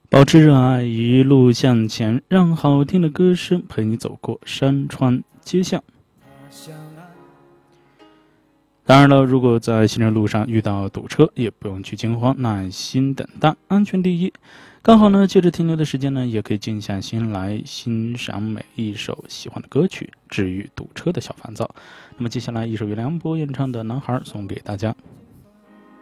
保持热爱，一路向前，让好听的歌声陪你走过山川街巷。当然了，如果在行车路上遇到堵车，也不用去惊慌，耐心等待，安全第一。刚好呢，借着停留的时间呢，也可以静下心来欣赏每一首喜欢的歌曲，治愈堵车的小烦躁。那么接下来一首由梁博演唱的《男孩》送给大家。